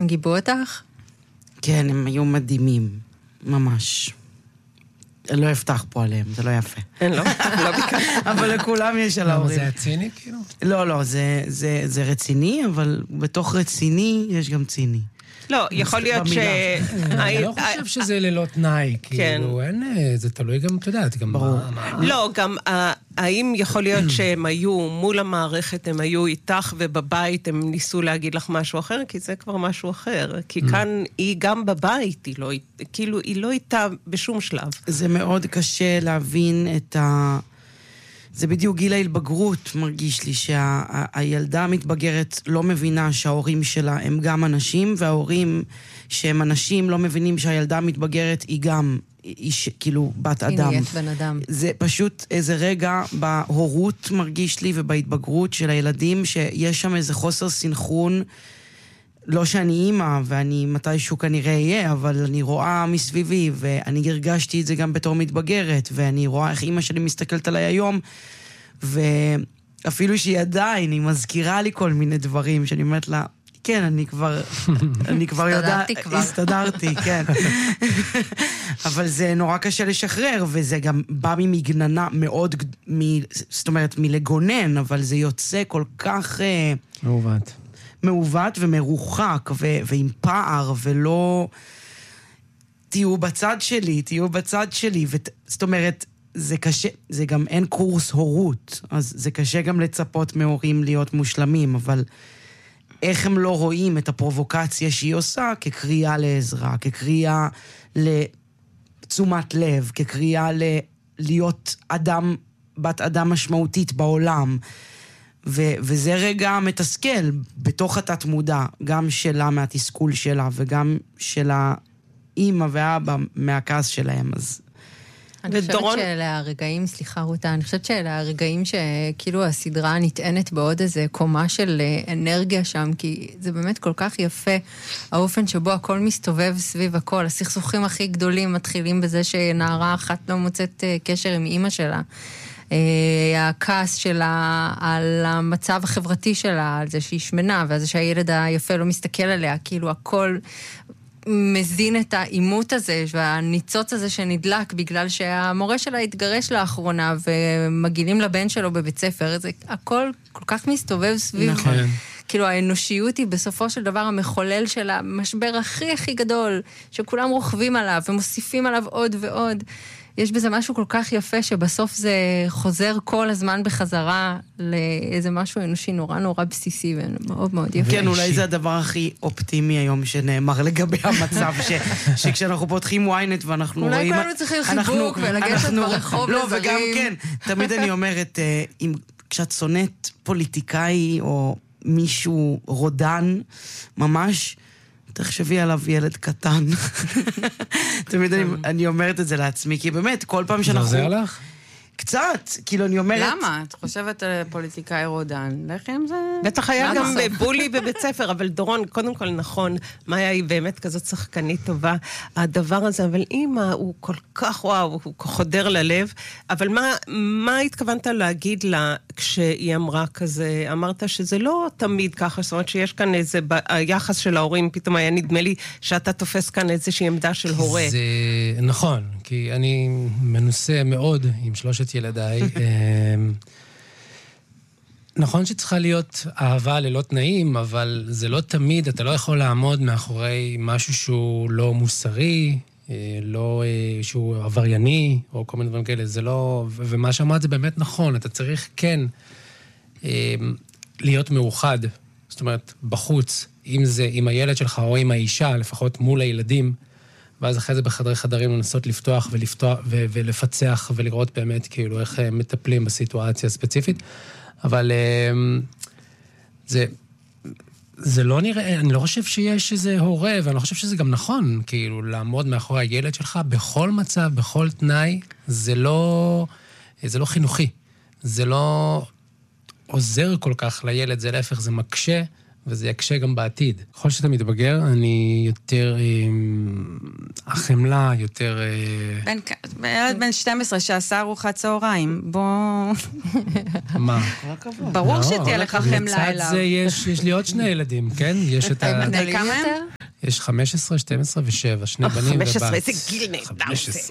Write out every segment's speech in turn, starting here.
הם גיבו אותך? כן, הם היו מדהימים, ממש. לא אפתח פה עליהם, זה לא יפה. אין, לא ביקשתי. אבל לכולם יש על ההורים. זה הציני, כאילו? לא, זה רציני, אבל בתוך רציני יש גם ציני. לא, יכול להיות ש... אני לא חושב שזה ללא תנאי, כאילו, אין, זה תלוי גם, אתה יודעת, גם... לא, גם האם יכול להיות שהם היו מול המערכת, הם היו איתך ובבית, הם ניסו להגיד לך משהו אחר, כי זה כבר משהו אחר. כי כאן היא גם בבית, כאילו, היא לא איתה בשום שלב. זה מאוד קשה להבין את ה... זה בדיוק גיל ההתבגרות, מרגיש לי שהילדה המתבגרת לא מבינה שההורים שלה הם גם אנשים, וההורים שהם אנשים לא מבינים שהילדה המתבגרת היא גם כאילו בת אדם. היא נהיית בן אדם. זה פשוט איזה רגע בהורות מרגיש לי ובהתבגרות של הילדים, שיש שם איזה חוסר סינכרון, לא שאני אימא, ואני מתישהו כנראה אהיה, אבל אני רואה מסביבי, ואני הרגשתי את זה גם בתור מתבגרת, ואני רואה איך אימא שלי מסתכלת עליי היום, ואפילו שהיא עדיין, היא מזכירה לי כל מיני דברים, שאני אומרת לה, כן, אני כבר יודעת, הסתדרתי, כן. אבל זה נורא קשה לשחרר, וזה גם בא ממגננה מאוד, זאת אומרת, מלגונן, אבל זה יוצא כל כך... מעוות ומרוחק ועם פער, ולא תהיו בצד שלי, זאת אומרת, זה קשה, זה גם אין קורס הורות, אז זה קשה גם לצפות מהורים להיות מושלמים, אבל איך הם לא רואים את הפרובוקציה שהיא עושה כקריאה לעזרה, כקריאה לתשומת לב, כקריאה להיות בת אדם משמעותית בעולם, וזה רגע מתסכל בתוך התת מודע, גם שלה מהתסכול שלה, וגם של האמא והאבא מהכעס שלהם. אז... אני חושבת שאלה הרגעים, סליחה רותה, אני חושבת שאלה הרגעים שכאילו הסדרה נטענת בעוד איזה קומה של אנרגיה שם, כי זה באמת כל כך יפה, האופן שבו הכל מסתובב סביב הכל, הסכסוכים הכי גדולים מתחילים בזה שנערה אחת לא מוצאת קשר עם אמא שלה, הכעס שלה על המצב החברתי שלה, על זה שהיא שמנה, ועל זה שהילד היפה לא מסתכל עליה, כאילו הכל מזין את האימות הזה, והניצוץ הזה שנדלק, בגלל שהמורה שלה התגרש לאחרונה, ומגילים לבן שלו בבית ספר, זה הכל כל כך מסתובב סביב. נכון. כאילו האנושיות היא בסופו של דבר המחולל של המשבר הכי הכי גדול, שכולם רוכבים עליו ומוסיפים עליו עוד ועוד. יש בזה משהו כל כך יפה שבסוף זה חוזר כל הזמן בחזרה לאיזה משהו אנושי נורא נורא בסיסי ומאוד מאוד יפה. כן, אולי זה הדבר הכי אופטימי היום שנאמר לגבי המצב, שכשאנחנו פותחים וויינט ואנחנו רואים... אולי כולנו צריכים חיבוק ולגשת ברחוב לזרים. לא, וגם כן, תמיד אני אומרת, כשאת שונאת פוליטיקאי או מישהו רודן, ממש... תחשבי עליו ילד קטן. תמיד אני אומרת את זה לעצמי, כי באמת, כל פעם שאנחנו... זה עוזר לך? קצת, כאילו אני אומרת... למה? את חושבת על פוליטיקאי רודן? לכי עם זה... בטח היה גם בבולי בבית ספר, אבל דורון, קודם כל נכון, מאיה היא באמת כזאת שחקנית טובה, הדבר הזה, אבל אמא הוא כל כך וואו, הוא חודר ללב, אבל מה התכוונת להגיד לה כשהיא אמרה כזה? אמרת שזה לא תמיד ככה, זאת אומרת שיש כאן איזה, היחס של ההורים, פתאום היה נדמה לי שאתה תופס כאן איזושהי עמדה של הורה. זה נכון, כי אני מנוסה מאוד עם שלושת ילדיי. נכון שצריכה להיות אהבה ללא תנאים, אבל זה לא תמיד, אתה לא יכול לעמוד מאחורי משהו שהוא לא מוסרי, לא שהוא עברייני, או כל מיני דברים כאלה, זה לא, ומה שאמרת זה באמת נכון, אתה צריך כן להיות מאוחד, זאת אומרת, בחוץ, אם זה עם הילד שלך או עם האישה, לפחות מול הילדים, ואז אחרי זה בחדרי חדרים לנסות לפתוח ולפצח ולראות באמת כאילו איך מטפלים בסיטואציה הספציפית. אבל זה לא נראה, אני לא חושב שיש איזה הורה, ואני לא חושב שזה גם נכון, כאילו לעמוד מאחורי הילד שלך בכל מצב, בכל תנאי, זה לא חינוכי. זה לא עוזר כל כך לילד, זה להפך, זה מקשה, וזה יקשה גם בעתיד. ככל שאתה מתבגר, אני יותר החמלה, יותר... ילד בן 12 שעשה ארוחת צהריים, בוא... מה? ברור שתהיה לך חמלה אליו. לצד זה יש לי עוד שני ילדים, כן? יש את ה... כמה הם? יש 15, 12 ו7, שני בנים ובת. 15, איזה גיל נהדר. 15.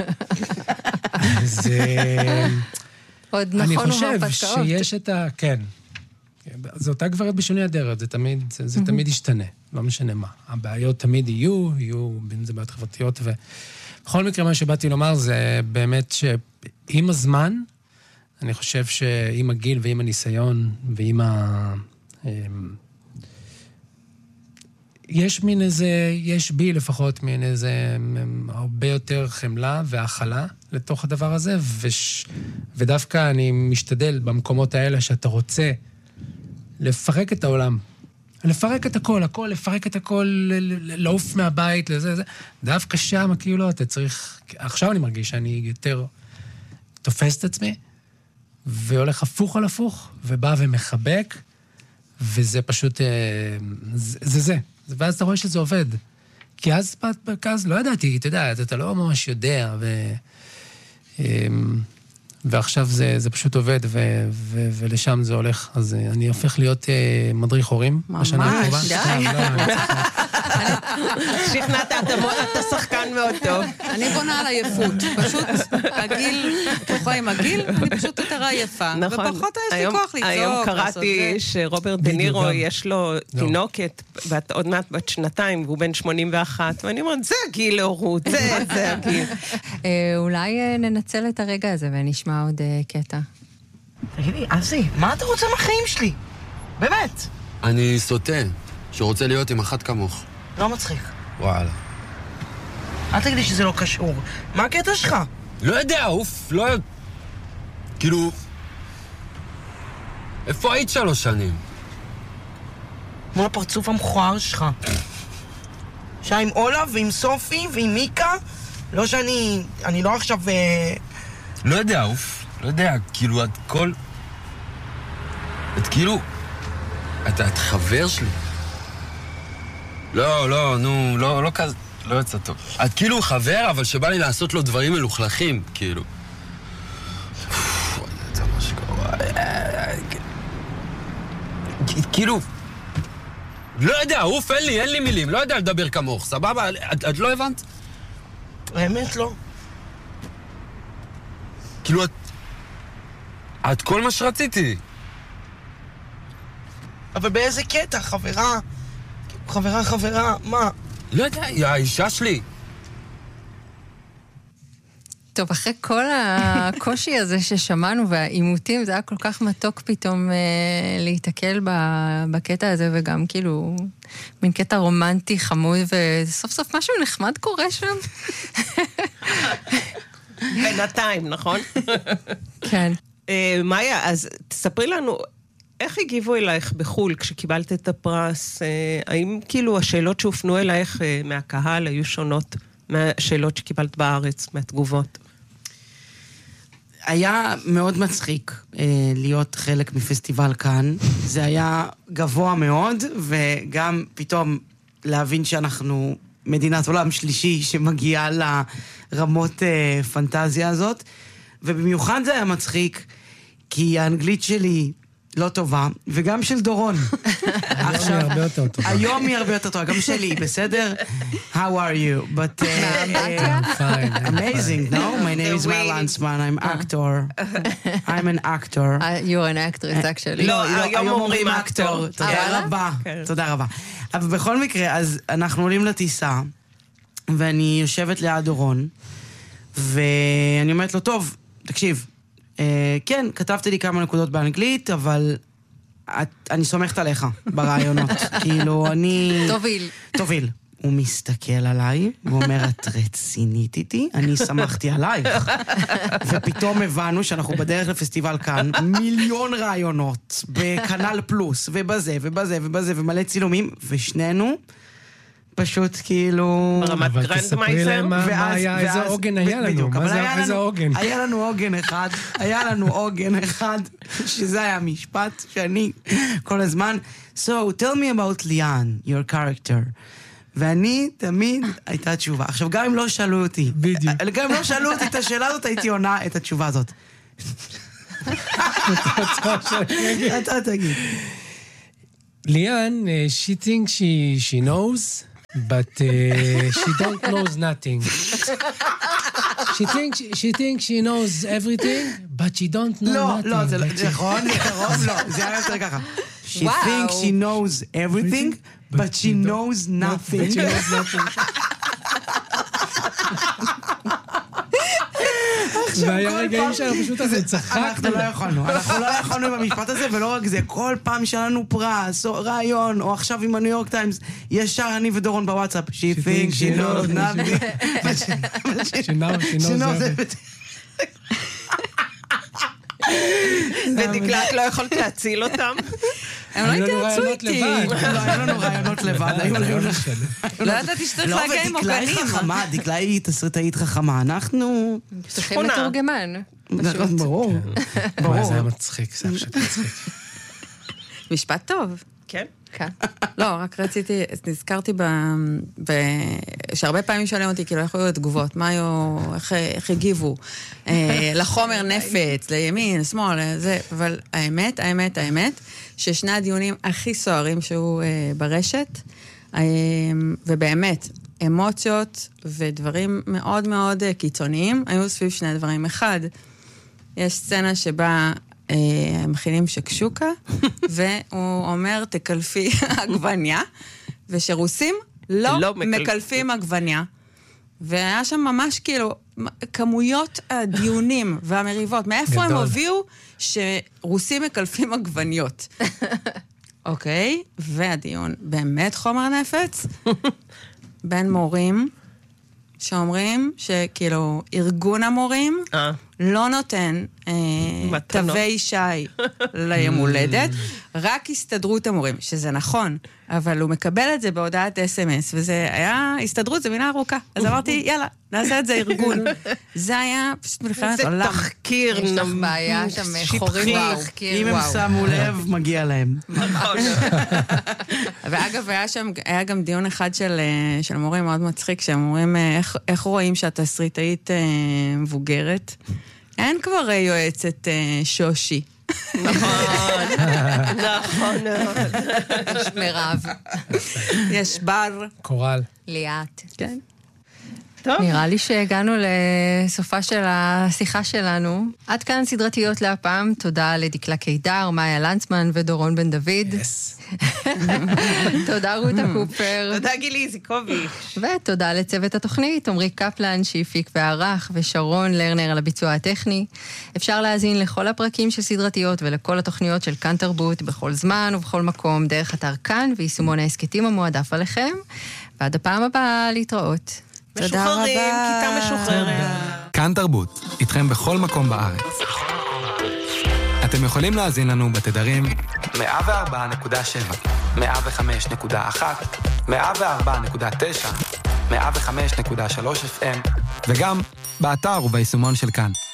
אז עוד אני נכון חושב שיש את ה... כן. זו אותה גברת בשני הדרך, זה תמיד ישתנה, לא משנה מה. הבעיות תמיד יהיו בין זה בעיות חברתיות, ובכל מקרה מה שבאתי לומר זה באמת שעם הזמן, אני חושב שעם הגיל ועם הניסיון ועם יש בי לפחות מין איזה הרבה יותר חמלה והאכלה לתוך הדבר הזה, ודווקא אני משתדל במקומות האלה שאתה רוצה לפרק את העולם, לפרק את הכל, לפרק את הכל, לעוף מהבית, לזה, דווקא שם, כאילו, אתה צריך, עכשיו אני מרגיש שאני יותר תופס את עצמי, והולך הפוך על הפוך, ובא ומחבק, וזה פשוט, זה. ואז אתה רואה שזה עובד. כי אז לא ידעתי, אתה יודע, אתה לא ממש יודע, ועכשיו זה פשוט עובד, ולשם זה הולך. אז אני הופך להיות מדריך הורים. ממש, די. שכנעת, אתה שחקן מאוד טוב. אני בונה על עייפות. פשוט הגיל, כוחה עם הגיל, אני פשוט יותר עייפה. נכון. ופחות יש לי כוח לצעוק. היום קראתי שרוברט דנירו, יש לו תינוקת, עוד מעט בת 2, והוא בן 81, ואני אומרת, זה הגיל להורות, זה הגיל. אולי ננצל את הרגע הזה ונשמע עוד קטע. תגידי, אסי, מה אתה רוצה מהחיים שלי? באמת. אני סוטה, שרוצה להיות עם אחת כמוך. לא מצחיק. וואלה. אל תגידי שזה לא קשור. מה הקטע שלך? לא יודע, אוף, לא... כאילו... איפה היית 3 שנים? מול הפרצוף המכוער שלך. שהיה עם אולה ועם סופי ועם מיקה? לא שאני... אני לא עכשיו... לא יודע, אוף. לא יודע, כאילו, את כל... את כאילו... את חבר שלי. לא, נו, לא כזה... לא יצא טוב. את כאילו חבר, אבל שבא לי לעשות לו דברים מלוכלכים, כאילו. זה ממש גרוע. כאילו... לא יודע, אוף, אין לי מילים, לא יודע לדבר כמוך, סבבה? את לא הבנת? האמת לא. כאילו, את כל מה שרציתי. אבל באיזה קטע, חברה? חברה, מה? לא יודע, היא האישה שלי. טוב, אחרי כל הקושי הזה ששמענו והעימותים, זה היה כל כך מתוק פתאום להתקל בקטע הזה, וגם כאילו מין קטע רומנטי חמוד, וסוף סוף משהו נחמד קורה שם. בינתיים, נכון? כן. מאיה, אז תספרי לנו, איך הגיבו אלייך בחול כשקיבלת את הפרס? האם כאילו השאלות שהופנו אלייך מהקהל היו שונות מהשאלות שקיבלת בארץ, מהתגובות? היה מאוד מצחיק להיות חלק מפסטיבל כאן. זה היה גבוה מאוד, וגם פתאום להבין שאנחנו מדינת עולם שלישי שמגיעה לרמות פנטזיה הזאת. ובמיוחד זה היה מצחיק, כי האנגלית שלי לא טובה, וגם של דורון. היום היא הרבה יותר טובה. היום היא הרבה יותר טובה, גם שלי, בסדר? How are you? But I'm fine. amazing, no? My name is Mal Lanzman, I'm actor. I'm an actor. You're an actress, actually. לא, היום אומרים אקטור. תודה רבה, תודה רבה. אבל בכל מקרה, אז אנחנו עולים לטיסה, ואני יושבת ליד דורון, ואני אומרת לו, טוב, תקשיב, כן, כתבתי לי כמה נקודות באנגלית, אבל אני סומכת עליך ברעיונות. כאילו, אני... תוביל. הוא מסתכל עליי, ואומר, את רצינית איתי? אני שמחתי עלייך. ופתאום הבנו שאנחנו בדרך לפסטיבל כאן, 1,000,000 רעיונות, בקנל פלוס, ובזה, ומלא צילומים, ושנינו... פשוט כאילו... ברמת גרנדמייזר. אבל תספרי להם מה היה, איזה עוגן היה לנו. איזה עוגן? היה לנו עוגן אחד, שזה היה משפט שאני כל הזמן... So, tell me about Lian, your character. ואני תמיד הייתה תשובה. עכשיו, גם אם לא שאלו אותי... בדיוק. גם אם לא שאלו אותי את השאלה הזאת, הייתי עונה את התשובה הזאת. אתה תגיד. ליאן, she thinks she knows, but she don't knows nothing. She thinks she knows everything, but she don't know nothing. לא, זה נכון, זה קרוב, לא, זה היה יותר ככה. She thinks she knows everything, but she knows nothing. והיה רגעים שאנחנו פשוט הזה צחקנו. אנחנו לא יכולנו במשפט הזה, ולא רק זה, כל פעם שלנו פרס, או רעיון, או עכשיו עם הניו יורק טיימס, ישר אני ודורון בוואטסאפ, she thinks she knows nothing. She knows everything. ודקלת לא יכולת להציל אותם. הם לא התייעצו איתי. לא, היה לנו רעיונות לבד. לא ידעתי שצריך להגיע עם דקלה היא עוגנים. חכמה, דקלה היא תסריטאית חכמה. אנחנו... צריכים מתורגמן. ברור. זה היה מצחיק, זה היה פשוט מצחיק. משפט טוב. כן? כן. לא, רק רציתי, נזכרתי שהרבה פעמים שואלים אותי, כאילו, איך היו התגובות, מה היו, איך הגיבו, לחומר נפץ, לימין, לשמאל, זה, אבל האמת, ששני הדיונים הכי סוערים שהוא ברשת, ובאמת, אמוציות ודברים מאוד מאוד קיצוניים, היו סביב שני דברים. אחד, יש סצנה שבה הם מכינים שקשוקה, והוא אומר, תקלפי עגבניה, ושרוסים לא מקלפים עגבניה. והיה שם ממש כאילו, כמויות הדיונים והמריבות, מאיפה הם הביאו שרוסים מקלפים עגבניות. אוקיי, והדיון באמת חומר נפץ, בין מורים, שאומרים שכאילו ארגון המורים לא נותן תווי שי ליום הולדת, רק הסתדרות המורים, שזה נכון, אבל הוא מקבל את זה בהודעת SMS, וזה היה, הסתדרות זה מילה ארוכה, אז אמרתי, יאללה, נעשה את זה ארגון. זה היה פשוט מלחמת עולם. זה תחקיר. יש לך בעיה שם חורים בתחקיר. אם הם שמו לב, מגיע להם. ואגב, היה גם דיון אחד של מורים מאוד מצחיק, שהם אומרים, איך רואים שהתסריטאית מבוגרת? אין כבר יועצת שושי. נכון. יש מירב. יש בר. קורל. ליאת. כן. טוב. נראה לי שהגענו לסופה של השיחה שלנו. עד כאן סדרתיות להפעם. תודה לדקלה קידר, מאיה לנצמן ודורון בן דוד. תודה רותה קופר. תודה גילי איזיקוביץ'. ותודה לצוות התוכנית, עמרי קפלן שהפיק וערך, ושרון לרנר על הביצוע הטכני. אפשר להאזין לכל הפרקים של סדרתיות ולכל התוכניות של כאן תרבות בכל זמן ובכל מקום דרך אתר כאן ויישומון העסקתים המועדף עליכם. ועד הפעם הבאה להתראות. משוחררים, כיתה משוחררת. כאן תרבות, איתכם בכל מקום בארץ. אתם יכולים להאזין לנו בתדרים 104.7, 105.1, 104.9, 105.3 FM, וגם באתר וביישומון של כאן.